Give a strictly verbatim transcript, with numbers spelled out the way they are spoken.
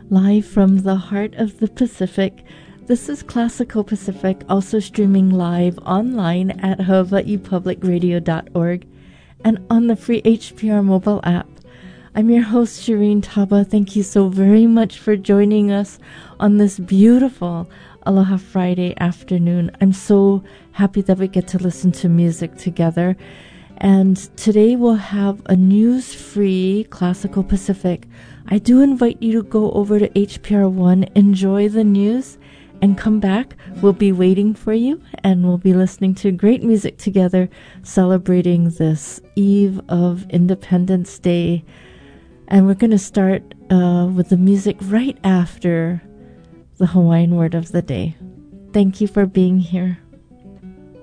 live from the heart of the Pacific. This is Classical Pacific, also streaming live online at hawaii public radio dot org and on the free H P R mobile app. I'm your host, Shireen Taba. Thank you so very much for joining us on this beautiful Aloha Friday afternoon. I'm so happy that we get to listen to music together. And today we'll have a news-free Classical Pacific. I do invite you to go over to H P R one, enjoy the news, and come back. We'll be waiting for you, and we'll be listening to great music together, celebrating this eve of Independence Day. And we're going to start uh, with the music right after the Hawaiian word of the day. Thank you for being here.